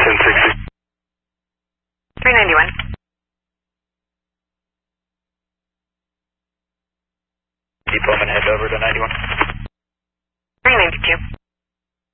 1060. 391. Keep them and head over to 91.